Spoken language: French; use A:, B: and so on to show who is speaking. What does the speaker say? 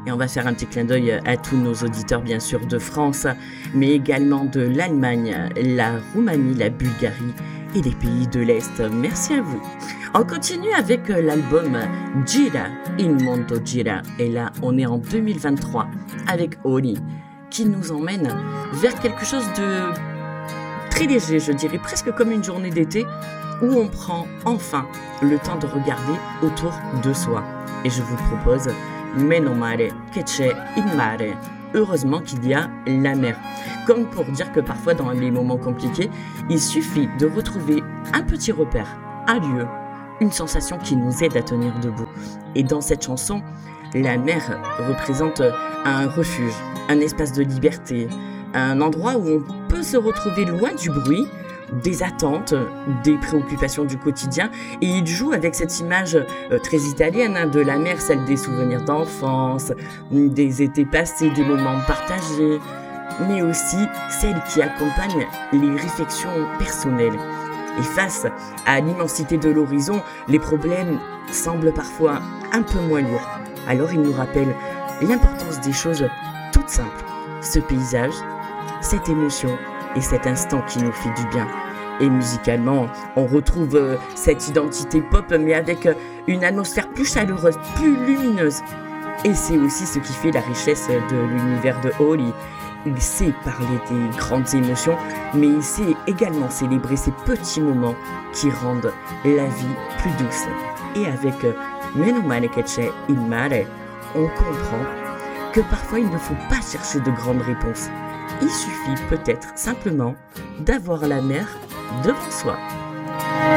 A: Et on va faire un petit clin d'œil à tous nos auditeurs, bien sûr, de France, mais également de l'Allemagne, la Roumanie, la Bulgarie et les pays de l'Est. Merci à vous. On continue avec l'album Gira, Il Mondo Gira. Et là, on est en 2023 avec Oli, qui nous emmène vers quelque chose de très léger, je dirais, presque comme une journée d'été, où on prend enfin le temps de regarder autour de soi. Et je vous propose Meno male che c'è il mare. Heureusement qu'il y a la mer. Comme pour dire que parfois dans les moments compliqués, il suffit de retrouver un petit repère, un lieu, une sensation qui nous aide à tenir debout. Et dans cette chanson, la mer représente un refuge, un espace de liberté, un endroit où on peut se retrouver loin du bruit, des attentes, des préoccupations du quotidien, et il joue avec cette image très italienne de la mer, celle des souvenirs d'enfance, des étés passés, des moments partagés, mais aussi celle qui accompagne les réflexions personnelles. Et face à l'immensité de l'horizon, les problèmes semblent parfois un peu moins lourds. Alors il nous rappelle l'importance des choses toutes simples, ce paysage, cette émotion et cet instant qui nous fait du bien. Et musicalement, on retrouve cette identité pop, mais avec une atmosphère plus chaleureuse, plus lumineuse. Et c'est aussi ce qui fait la richesse de l'univers de Oli. Il sait parler des grandes émotions, mais il sait également célébrer ces petits moments qui rendent la vie plus douce. Et avec Meno male che c'è il mare, on comprend que parfois il ne faut pas chercher de grandes réponses. Il suffit peut-être simplement d'avoir la mer devant soi.